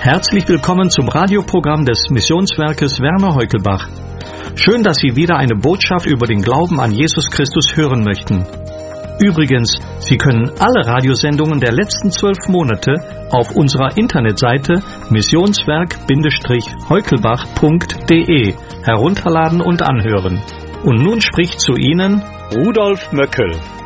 Herzlich willkommen zum Radioprogramm des Missionswerkes Werner Heukelbach. Schön, dass Sie wieder eine Botschaft über den Glauben an Jesus Christus hören möchten. Übrigens, Sie können alle Radiosendungen der letzten 12 Monate auf unserer Internetseite missionswerk-heukelbach.de herunterladen und anhören. Und nun spricht zu Ihnen Rudolf Möckel.